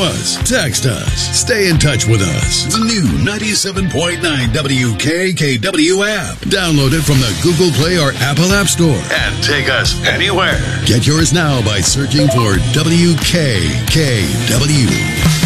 Call us, text us, stay in touch with us. The new 97.9 WKKW app. Download it from the Google Play or Apple App Store and take us anywhere. Get yours now by searching for WKKW.